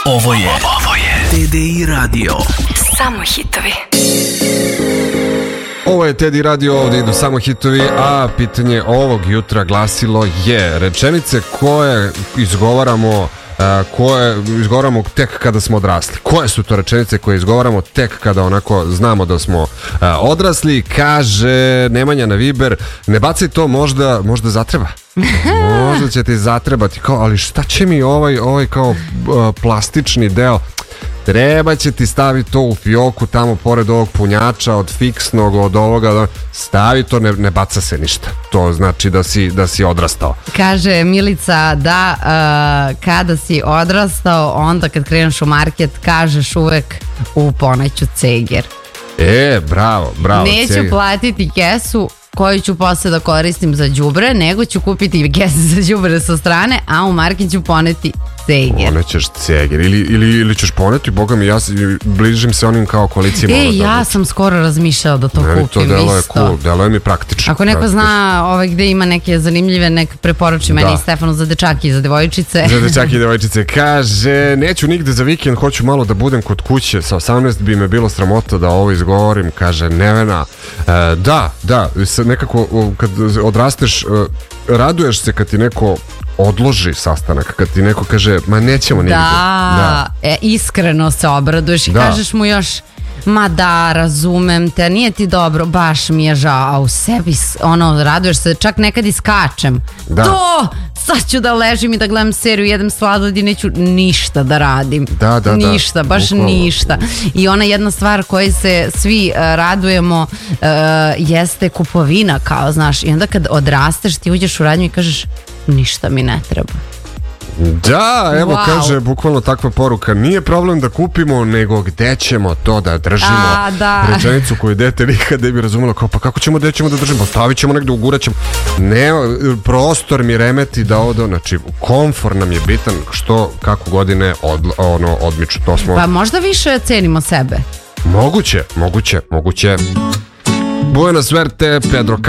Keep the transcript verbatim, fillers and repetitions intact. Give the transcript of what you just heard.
Ovo je, ovo je T D I Radio. Samo hitovi. Ovo je T D I Radio, ovdje idu samo hitovi, a pitanje ovog jutra glasilo je rečenice koje izgovaramo koje izgovaramo tek kada smo odrasli. Koje su to rečenice koje izgovaramo tek kada onako znamo da smo odrasli? Kaže Nemanja na Viber, ne bacaj to, možda, možda zatreba. Možda će ti zatrebati. Kao, ali šta će mi ovaj, ovaj kao uh, plastični deo? Treba će ti staviti to u fioku tamo pored ovog punjača od fiksnog, od ovoga, stavi to, ne, ne baca se ništa. To znači da si, da si odrastao. Kaže Milica da uh, kada si odrastao, onda kad kreneš u market kažeš uvek u poneću ceger. E, bravo, bravo. Neću ceger. platiti kesu koju ću posle da koristim za đubre, nego ću kupiti kesu za đubre sa strane, a u market ću poneti ceger. Ponećeš ceger ili, ili, ili ćeš poneti, boga mi, ja bližim se onim kao koalicijama. E, ja da sam skoro razmišljala da to meni kupim to delo je isto. cool, delo je mi praktično. Ako neko praktično. zna ovaj, gde ima neke zanimljive, nek preporuči meni i Stefanu za dečaki i za devojčice. Za dečaki i devojčice. Kaže, neću nigde za vikend, hoću malo da budem kod kuće. Sa osamnaest bi me bilo sramota da ovo izgovorim. Kaže Nevena. E, da, da, nekako kad odrasteš, raduješ se kad ti neko odloži sastanak, kad ti neko kaže ma nećemo nigde. Da, da. E, iskreno se obraduješ i da. Kažeš mu još ma da, razumem te, nije ti dobro, baš mi je žao, a u sebi ono, raduješ se, čak nekad iskačem. Da. To, sad ću da ležim i da gledam seriju, jedem sladoled i neću ništa da radim. Da, da, ništa, da. baš Bukvalno. ništa. I ona jedna stvar koju se svi uh, radujemo uh, jeste kupovina, kao znaš, i onda kad odrasteš ti uđeš u radnju i kažeš ništa mi ne treba. Da, evo wow. Kaže bukvalno takva poruka, nije problem da kupimo, nego gde ćemo to da držimo. A, da. Rečenicu koju dete nikada ne bi razumelo, kao pa kako ćemo, gde ćemo da držimo, stavit ćemo negde, ugurat ćemo. Ne, prostor mi remeti da odo, znači komfor nam je bitan, što kako godine od, ono, odmiču, to smo. Pa možda više cenimo sebe. Moguće, moguće, moguće. Buena suerte, Pedro